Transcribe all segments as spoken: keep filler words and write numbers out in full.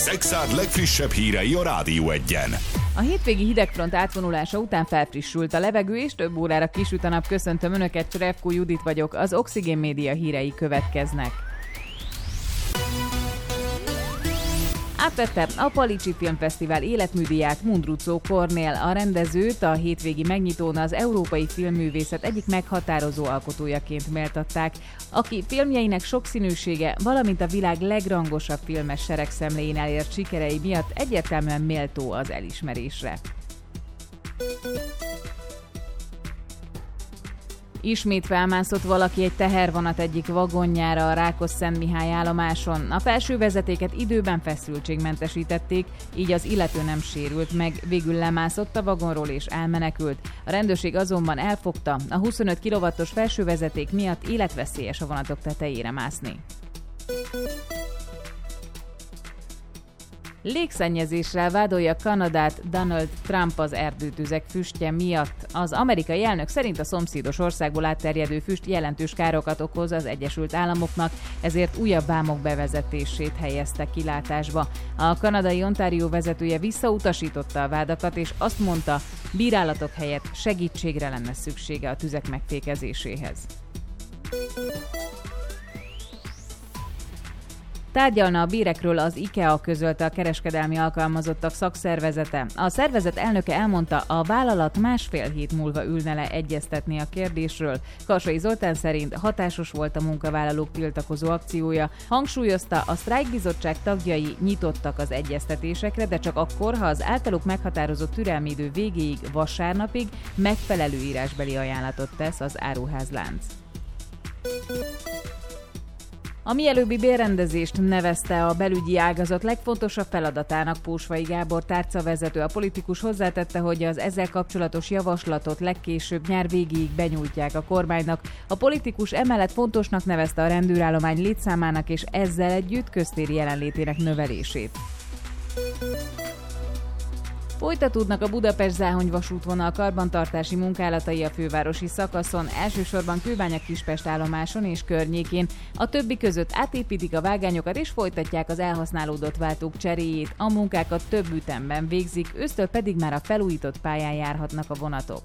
Szexárd legfrissebb hírei a Rádió Egyen. A hétvégi hidegfront átvonulása után felfrissült a levegő, és több órára kisüt a nap. Köszöntöm Önöket, Cserevkó Judit vagyok, az Oxigén Média hírei következnek. Átvette a Palicsi Filmfesztivál életműdíját Mundruczó Kornél. A rendezőt a hétvégi megnyitón az európai filmművészet egyik meghatározó alkotójaként méltatták, aki filmjeinek sokszínűsége, valamint a világ legrangosabb filmes seregszemléjén elért sikerei miatt egyértelműen méltó az elismerésre. Ismét felmászott valaki egy tehervonat egyik vagonjára a Rákosszentmihály állomáson. A felső vezetéket időben feszültségmentesítették, így az illető nem sérült meg, végül lemászott a vagonról és elmenekült. A rendőrség azonban elfogta, a huszonöt kilowattos felső vezeték miatt életveszélyes a vonatok tetejére mászni. Légszennyezéssel vádolja Kanadát Donald Trump az erdőtüzek füstje miatt. Az amerikai elnök szerint a szomszédos országból átterjedő füst jelentős károkat okoz az Egyesült Államoknak, ezért újabb vámok bevezetését helyezte kilátásba. A kanadai Ontario vezetője visszautasította a vádakat, és azt mondta, bírálatok helyett segítségre lenne szüksége a tüzek megfékezéséhez. Tárgyalna a bérekről az IKEA, közölte a kereskedelmi alkalmazottak szakszervezete. A szervezet elnöke elmondta, a vállalat másfél hét múlva ülne le egyeztetni a kérdésről. Karsai Zoltán szerint hatásos volt a munkavállalók tiltakozó akciója. Hangsúlyozta, a sztrájkbizottság tagjai nyitottak az egyeztetésekre, de csak akkor, ha az általuk meghatározott türelmi idő végéig, vasárnapig megfelelő írásbeli ajánlatot tesz az áruházlánc. A mielőbbi bérrendezést nevezte a belügyi ágazat legfontosabb feladatának Pósvai Gábor tárcavezető. A politikus hozzátette, hogy az ezzel kapcsolatos javaslatot legkésőbb nyár végéig benyújtják a kormánynak. A politikus emellett fontosnak nevezte a rendőrállomány létszámának és ezzel együtt köztéri jelenlétének növelését. Folytatódnak a Budapest-Záhony vasútvonal karbantartási munkálatai a fővárosi szakaszon, elsősorban Kőbánya-Kispest állomáson és környékén. A többi között átépítik a vágányokat és folytatják az elhasználódott váltók cseréjét. A munkákat több ütemben végzik, ősztől pedig már a felújított pályán járhatnak a vonatok.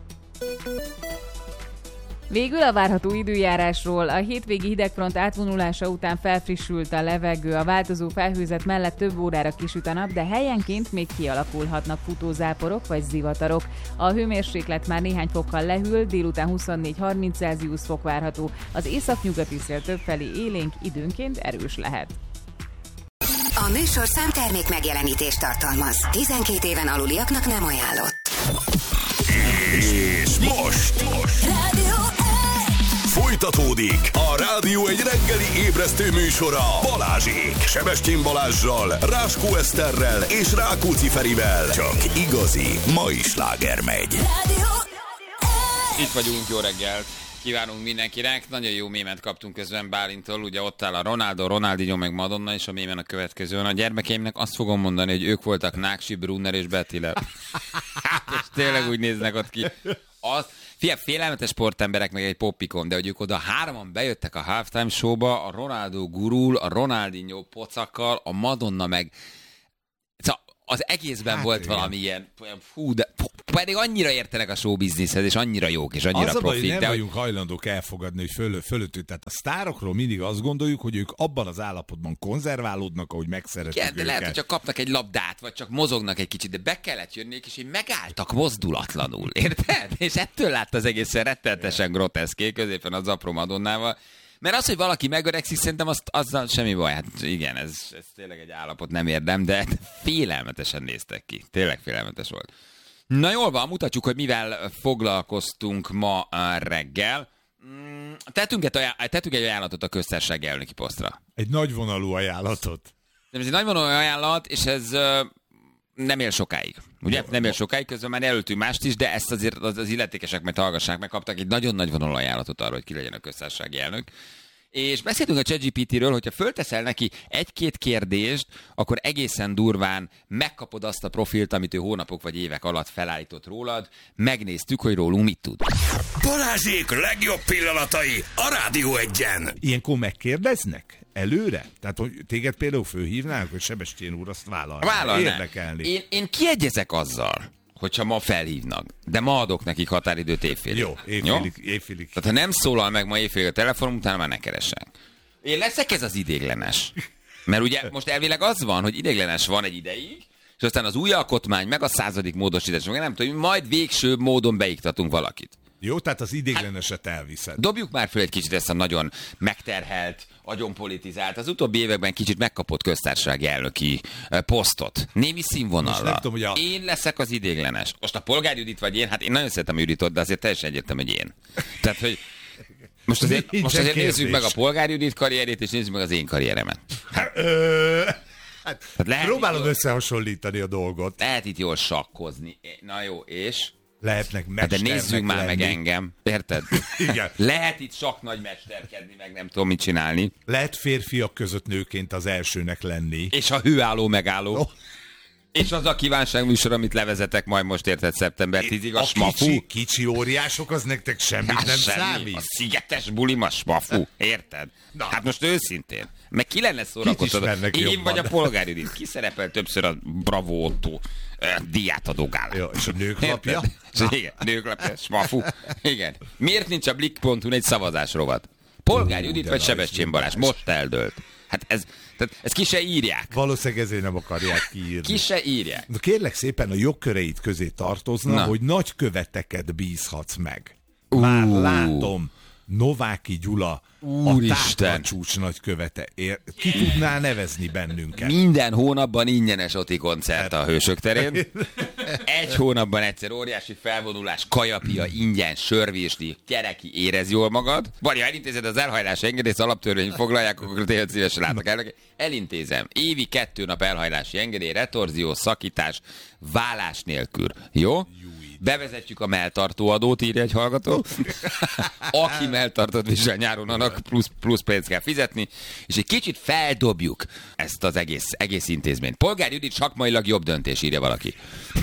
Végül a várható időjárásról. A hétvégi hidegfront átvonulása után felfrissült a levegő, a változó felhőzet mellett több órára kisüt a nap, de helyenként még kialakulhatnak futózáporok vagy zivatarok. A hőmérséklet már néhány fokkal lehűl, délután huszonnégy-harminc Celsius fok várható. Az északnyugati szél többfelé élénk, időnként erős lehet. A műsorszám termék megjelenítést tartalmaz. tizenkét éven aluliaknak nem ajánlott. És most, most. Folytatódik a Rádió egy reggeli ébresztő műsora Balázsék, Sebestyén Balázssal, Ráskó Eszterrel és Rákóczi Ferivel. Csak igazi mai sláger megy. Itt vagyunk, jó reggelt kívánunk mindenkinek. Nagyon jó mémet kaptunk közben Bálintól, ugye ott áll a Ronaldo, Ronaldinho meg Madonna, és a mémen a következőn. A gyermekeimnek azt fogom mondani, hogy ők voltak Náksi, Brunner és Bettiller. És tényleg úgy néznek ott ki. Az, fia, félelmetes sportemberek, meg egy poppikon, de hogy ők oda hárman bejöttek a halftime showba, a Ronaldo gurul, a Ronaldinho pocakkal, a Madonna meg... Szóval az egészben hát volt igen. valami ilyen, fú, de pedig annyira értenek a showbizniszhez, és annyira jók, és annyira profik. Az a baj, hogy nem de vagyunk hajlandók elfogadni, hogy föl, fölöttük. Tehát a sztárokról mindig azt gondoljuk, hogy ők abban az állapotban konzerválódnak, ahogy megszeretjük igen, őket. de lehet, hogy csak kapnak egy labdát, vagy csak mozognak egy kicsit, de be kellett jönniük, és így megálltak mozdulatlanul, érted? És ettől látta az egészen rettenetesen groteszké, középen az apró Madonnával. Mert az, hogy valaki megöregszik, szerintem azt, azzal semmi baj. Hát igen, ez, ez tényleg egy állapot, nem érdem, de félelmetesen néztek ki. Tényleg félelmetes volt. Na jól van, mutatjuk, hogy mivel foglalkoztunk ma reggel. Tettünk egy, ajánl- tettünk egy ajánlatot a köztársasági elnöki posztra. Egy nagyvonalú ajánlatot. Ez egy nagyvonalú ajánlat, és ez uh, nem él sokáig. Ugye? Nem él sokáig, közben már előttünk mást is, de ezt azért az, az illetékesek majd hallgassák meg, kaptak egy nagyon nagyvonalú ajánlatot arra, hogy ki legyen a köztársasági elnök. És beszéltünk a ChatGPT-ről, hogyha fölteszel neki egy-két kérdést, akkor egészen durván megkapod azt a profilt, amit ő hónapok vagy évek alatt felállított rólad. Megnéztük, hogy rólunk mit tud. Balázsék legjobb pillanatai a Rádió Egyen. Ilyenkor megkérdeznek? Előre? Tehát, hogy téged például fölhívnánk, hogy Sebestyén úr azt vállalná. Vállalná. Érdekelni. Én, én kiegyezek azzal, hogyha ma felhívnak, de ma adok nekik határidőt évfélig. Jó, évfélig. évfélig. Tehát ha nem szólal meg ma évfélig a telefonom, utána már ne keresek. Én leszek ez az idéglenes. Mert ugye most elvileg az van, hogy idéglenes van egy ideig, és aztán az új alkotmány, meg a századik módosítás, meg nem tudom, majd végső módon beiktatunk valakit. Jó, tehát az idégleneset elviszed. Dobjuk már föl egy kicsit ezt a nagyon megterhelt, agyonpolitizált, az utóbbi években kicsit megkapott köztársasági elnöki posztot. Némi színvonalra. Tudom, a... Én leszek az idéglenes. Most a Polgár Judit vagy én, hát én nagyon szeretem Juditot, de azért teljesen egyértelmű, hogy én. Tehát, hogy most azért, most azért nézzük meg a Polgár Judit karrierét, és nézzük meg az én karrieremet. Hát, ö... hát, hát próbálom jól... összehasonlítani a dolgot. Lehet itt jól sakkozni. Na jó, és... Lehetnek mesternek de nézzük már lenni. meg engem, érted? Igen. Lehet itt sok nagy mesterkedni, meg nem tudom mit csinálni. Lehet férfiak között nőként az elsőnek lenni. És a hőálló megálló. Oh. És az a kívánságműsor, amit levezetek majd most, érted, szeptember tízig, a, a smafu. Kicsi, kicsi óriások, az nektek semmit hát nem semmi. számít. A szigetes bulim a smafu, érted? Na. Hát most őszintén. Meg ki lenne szórakoztató? Én jobban? vagy a Polgár Judit. Ki szerepel többször a Bravo Otto uh, díjátadó gálán? Jó, és a nőklapja? Igen, nőklapja, smafu. Igen. Miért nincs a Blick pont hu egy szavazás rovat? Polgár Judit vagy Sebestyén Balázs? Most eldőlt. Hát ez, tehát ezt ki se írják. Valószínűleg ezért nem akarják kiírni. Ki se írják. De kérlek szépen, a jogköreit közé tartozna, Na. hogy nagyköveteket bízhatsz meg. Már Uh. látom, Nováky Gyula, Úristen. a táplacsúcs nagykövete. Ér, ki tudná nevezni bennünket? Minden hónapban ingyenes Oti koncert a Hősök terén. Egy hónapban egyszer óriási felvonulás, kajapia, ingyen, sörvésli, gyereki, érez jól magad. Vagy ha elintézed az elhajlási engedélyt, alaptörvény foglalják, akkor tényleg szívesen látok el. Elintézem. Évi kettő nap elhajlási engedély, retorzió, szakítás, vállás nélkül. Jó? Bevezetjük a melltartóadót, írja egy hallgató. Aki melltartót visel nyáron, annak plusz, plusz pénzt kell fizetni, és egy kicsit feldobjuk ezt az egész, egész intézményt. Polgár Judit sakmailag jobb döntés, írja valaki.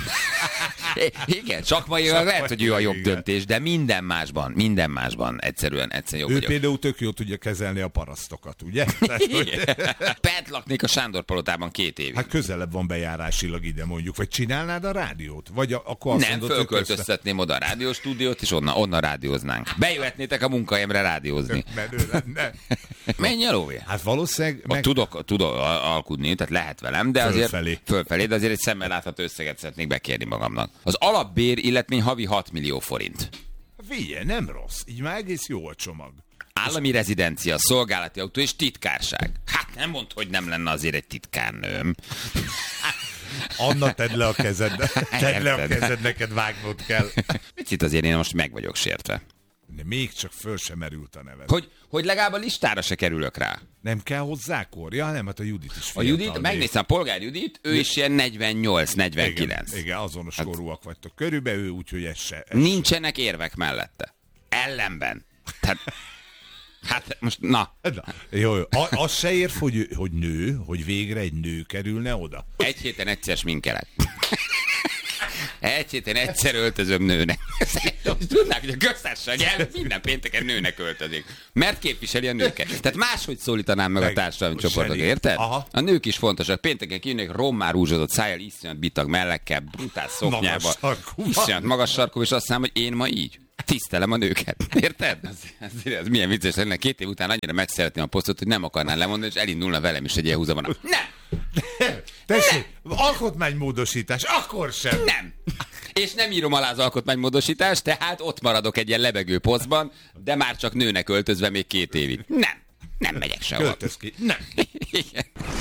Igen, sakmailag lehet, hogy ő a jobb döntés, de minden másban, minden másban egyszerűen, egyszerűen jobb Ő vagyok. például tök jól tudja kezelni a parasztokat, ugye? Tehát, hogy... Bent laknék a Sándor palotában két évig. Hát közelebb van bejárásilag ide mondjuk, vagy csinálnád a rádiót? Vagy a, akkor azt Nem, mondod, hogy fölköltöztetném oda a rádióstúdiót, és onnan, onnan rádióznánk. Bejöhetnétek a munkahelyemre rádiózni. Menő lenne. Menj el, Óvé. Hát valószínűleg... Meg... Tudok, tudok alkudni, tehát lehet velem, de Fölfelé. azért fölfelé, de azért egy szemmel látható összeget szeretnék bekérni magamnak. Az alapbér illetmény havi hat millió forint. Figyelj, nem rossz. Így már egész jó a csomag. Állami rezidencia, szolgálati autó és titkárság. Hát nem mondd, hogy nem lenne azért egy titkárnőm. Anna, tedd le a kezed. Tedd le a kezed, neked vágnod kell. Picit azért én most meg vagyok sértve. De még csak föl sem merült a neved. Hogy, hogy legalább a listára se kerülök rá. Nem kell hozzá kor? Ja, nem, hát a Judit is A fiatal Judit, még. megnéztem, a Polgár Judit, ő is ilyen negyvennyolc negyvenkilenc. Igen, igen, azonos hát... korúak vagytok. Körülbelül ő, úgyhogy ez se. Ez Nincsenek érvek mellette. Ellenben. Tehát, hát most, na. na jó, jó. A, az se ér, hogy, hogy nő, hogy végre egy nő kerülne oda. Egy héten egyszer sminkelek. Egy héten egyszer öltözöm nőnek. Tudnák, hogy a köztársaság el minden pénteken nőnek öltözik. Mert képviseli a nőket. Tehát máshogy szólítanám meg, meg a társadalmi csoportok, érted? Aha. A nők is fontosak. Pénteken kijönnek rommá rúzsodott szájjal, iszonyat bitag mellekkel, brutál szoknyába, iszonyat magas sarkú, és azt mondom, hogy én ma így tisztelem a nőket. Érted? Ez, ez, ez milyen vicces lenne. Két év után annyira megszeretném a posztot, hogy nem akarnál lemondani, és elindulna velem is egy ilyen húzavona. Nem! Tessék, alkotmánymódosítás, akkor sem. Nem. És nem írom alá az alkotmánymódosítást, tehát ott maradok egy ilyen lebegő posztban, de már csak nőnek öltözve még két évig. Nem. Nem megyek sehova. Költöz ki. Nem. Igen.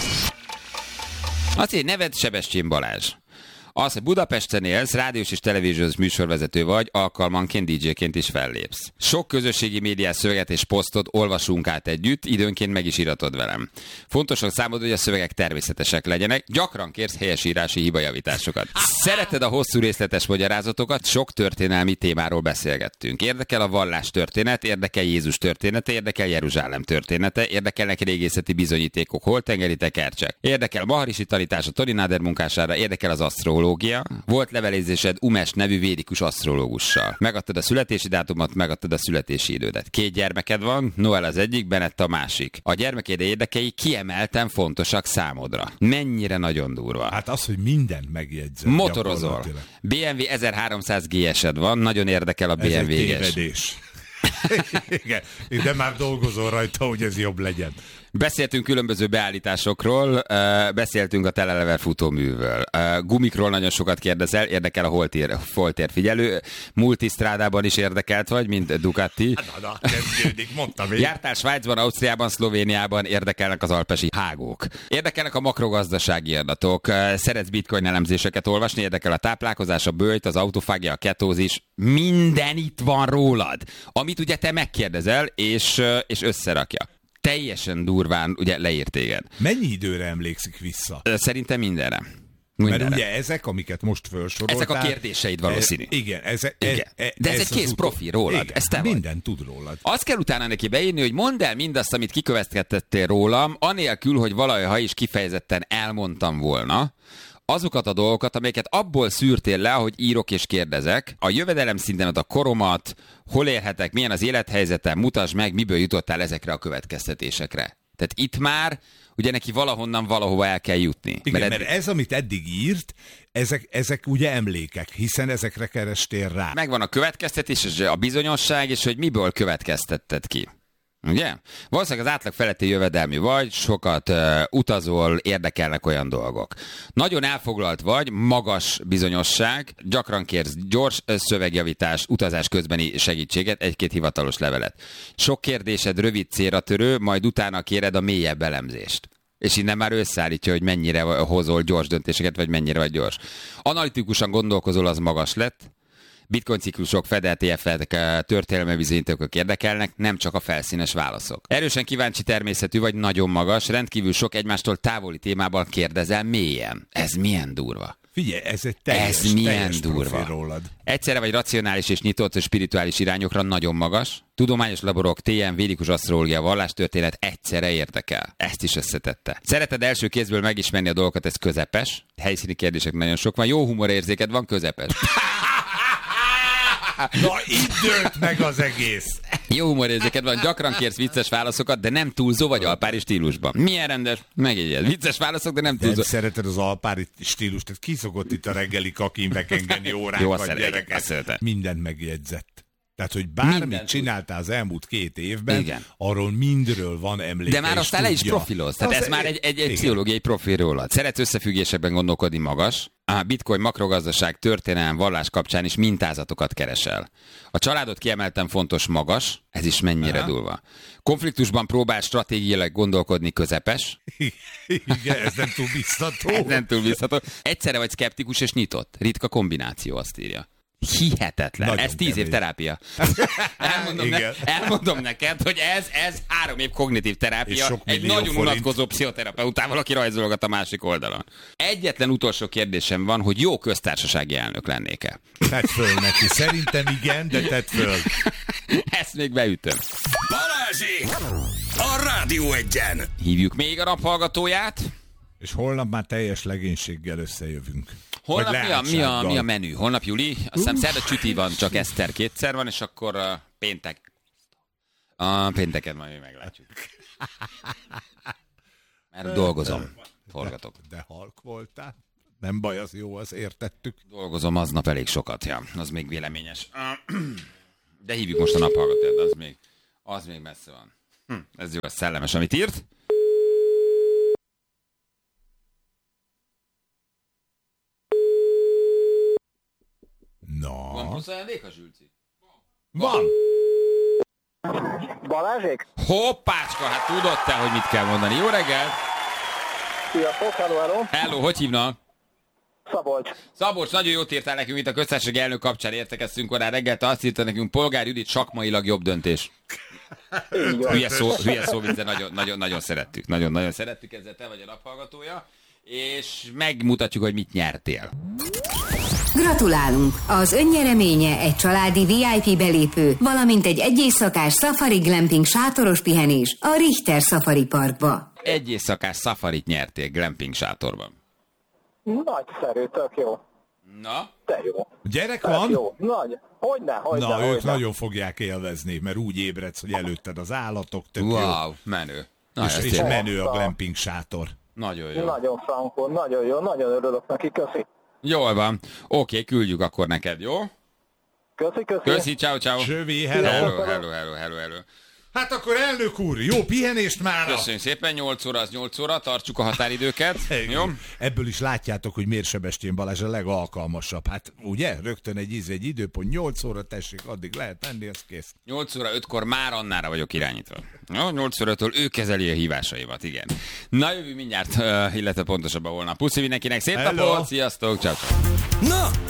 Azért neved Sebestyén Balázs. Az, hogy Budapesten élsz, rádiós és televíziós műsorvezető vagy, alkalmanként dé dzséként is fellépsz. Sok közösségi médiás szöveget és posztot olvasunk át együtt, időnként meg is iratod velem. Fontosnak számod, hogy a szövegek természetesek legyenek, gyakran kérsz helyesírási hibajavításokat. Szereted a hosszú részletes magyarázatokat, sok történelmi témáról beszélgettünk. Érdekel a vallás történet, érdekel Jézus története, érdekel Jeruzsálem története, érdekelnek régészeti bizonyítékok, holtengeri tekercsek. Érdekel a Maharishi tanítás a Tony Nader munkására, érdekel az asztrológia, numerológia, volt levelezésed Umes nevű védikus asztrológussal. Megadtad a születési dátumot, megadtad a születési idődet. Két gyermeked van, Noel az egyik, Bennett a másik. A gyermekéd érdekei kiemelten fontosak számodra. Mennyire nagyon durva. Hát az, hogy mindent megjegyzett. Motorozol. bé em vé ezerháromszáz gé es-ed van, nagyon érdekel a bé em vé gé es. Ez egy tévedés. Igen, de már dolgozol rajta, hogy ez jobb legyen. Beszéltünk különböző beállításokról, beszéltünk a telelever futóművől. Gumikról nagyon sokat kérdezel, érdekel a holtér, holtér figyelő. Multistrádában is érdekelt vagy, mint Ducati. Na, na, kezdődik, mondtam én. Jártál Svájcban, Ausztriában, Szlovéniában, érdekelnek az alpesi hágók. Érdekelnek a makrogazdasági adatok. Szeretsz bitcoin elemzéseket olvasni, érdekel a táplálkozás, a böjt, az autofágia, a ketózis. Minden itt van rólad, amit ugye te megkérdezel, és, és összerakja. Teljesen durván ugye leírt téged. Mennyi időre emlékszik vissza? Szerintem mindenre. mindenre. Mert ugye ezek, amiket most felsoroltál... Ezek a kérdéseid valószínű. E, igen. Ez, e, igen. E, De ez, ez egy kész profi rólad. Igen, ez te minden tud rólad. Azt kell utána neki beírni, hogy mondd el mindazt, amit kikövetkeztettél rólam, anélkül, hogy valaha is kifejezetten elmondtam volna, azokat a dolgokat, amelyeket abból szűrtél le, ahogy írok és kérdezek, a jövedelem szintemet, a koromat, hol élhetek, milyen az élethelyzetem, mutasd meg, miből jutottál ezekre a következtetésekre. Tehát itt már ugye neki valahonnan valahova el kell jutni. Igen, mert, eddig... mert ez, amit eddig írt, ezek, ezek ugye emlékek, hiszen ezekre kerestél rá. Megvan a következtetés, és a bizonyosság, és hogy miből következtetted ki. Ugye? Valószínűleg az átlag feletti jövedelmű vagy, sokat uh, utazol, érdekelnek olyan dolgok. Nagyon elfoglalt vagy, magas bizonyosság, gyakran kérsz gyors szövegjavítás, utazás közbeni segítséget, egy-két hivatalos levelet. Sok kérdésed rövid célra törő, majd utána kéred a mélyebb elemzést. És innen már összeállítja, hogy mennyire hozol gyors döntéseket, vagy mennyire vagy gyors. Analitikusan gondolkozol, az magas lett. Bitcoin ciklusok, Fed té ef-ek, történelmi bizonyítékok érdekelnek, nem csak a felszínes válaszok. Erősen kíváncsi természetű vagy nagyon magas, rendkívül sok egymástól távoli témában kérdezel mélyen. Ez milyen durva. Figyelj, ez egy teljes, ez milyen teljes durva. rólad. Egyszerre vagy racionális és nyitott spirituális irányokra nagyon magas. Tudományos laborok, té em, védikus asztrológia, vallástörténet egyszerre érdekel. Ezt is összetette. Szereted első kézből megismerni a dolgokat, ez közepes. Helyszíni kérdések nagyon sok van. Jó humorérzéked van, közepes. Na, itt dőlt meg az egész. Jó humorérzéked van, gyakran kérsz vicces válaszokat, de nem túlzó vagy alpári stílusban. Milyen rendes? Megjegyed. Vicces válaszok, de nem túlzó. Nem szereted az alpári stílust, tehát ki szokott itt a reggeli kakin bekengeni órákat, gyerekek. Mindent megjegyzett. Tehát, hogy bármit Minden csináltál az elmúlt két évben, igen. Arról mindről van emléke. De már aztán le is profiloz. Tehát az ez e... már egy, egy, egy pszichológiai profil rólad. Szeretsz összefüggésekben gondolkodni magas. A bitcoin, makrogazdaság, történelem, vallás kapcsán is mintázatokat keresel. A családot kiemelten fontos magas, ez is mennyire Aha. durva. Konfliktusban próbál stratégiailag gondolkodni, közepes. Igen, ez nem túl biztató. Ez nem túl biztató. Egyszerre vagy szkeptikus és nyitott. Ritka kombináció, azt írja. Hihetetlen. Nagyon ez tíz kemény. Év terápia. elmondom, ne, elmondom neked, hogy ez, ez három év kognitív terápia egy nagyon forint. Unatkozó pszichoterapeutával, aki rajzolgat a másik oldalon. Egyetlen utolsó kérdésem van, hogy jó köztársasági elnök lennék-e? Tedd föl neki. Szerintem igen, de tedd föl. Ezt még beütöm. Balázsék! A Rádió Egyen! Hívjuk még a naphallgatóját. És holnap már teljes legénységgel összejövünk. Holnap mi a, mi, a, mi a menü? Holnap Juli? Azt hiszem szerda csüti van, csak Eszter kétszer van, és akkor uh, péntek. A pénteket majd meglátjuk. Mert dolgozom. Forgatok. De, de halk voltál. Nem baj, az jó, az értettük. Dolgozom aznap elég sokat, ja. Az még véleményes. De hívjuk most a naphallgatót, az még, az még messze van. Hm, ez jó, az szellemes, amit írt. No. Van plusz ajándék a Zsülci? Van! Balázsék? Hoppácska, hát tudod te, hogy mit kell mondani. Jó reggelt! Sziasztok, hello, hello! Hello, hogy hívnak? Szabolcs. Szabolcs, nagyon jót írtál nekünk, itt a köztársasági elnök kapcsán értekeztünk korán reggel, azt írta nekünk, Polgár Judit sakmailag jobb döntés. Hülye szó, hülye szó, de nagyon, nagyon, nagyon szerettük. Nagyon, nagyon szerettük, ezzel te vagy a naphallgatója. És megmutatjuk, hogy mit nyertél. Gratulálunk! Az önnyereménye egy családi vé i pé belépő, valamint egy egyészakás Safari Glamping sátoros pihenés a Richter Safari Parkba. Egy éjszakás safarit nyertél glamping sátorban. Nagyszerű, tök jó. Na? Te jó. Gyerek van? Jó. Nagy. Hogyne, hogyne, Na, hogyne. ők nagyon fogják élvezni, mert úgy ébredsz, hogy előtted az állatok, tök wow, jó. menő. Na, és, és menő a glamping sátor. Nagyon jó. Nagyon frankon, nagyon jó, nagyon örülök neki, köszi. Jól van. Oké, küldjük akkor neked, jó? Köszi, köszi. Köszi, ciao, ciao. Csövi, hello. Hello, hello, hello, hello, hello. Hát akkor elnök úr, jó pihenést már! Köszönjük szépen, nyolc óra az nyolc óra, tartsuk a határidőket. Jó? Ebből is látjátok, hogy miért Sebestyén Balázs a legalkalmasabb. Hát ugye, rögtön egy íz, egy időpont, nyolc óra, tessék, addig lehet menni, az kész. nyolc óra ötkor már Annára vagyok irányítva. Jó, nyolc óra öttől ő kezeli a hívásaimat, igen. Na, jövő mindjárt, illetve pontosabban holnap. Puszi mindenkinek, szép Hello. napot, sziasztok, ciao, ciao. Na,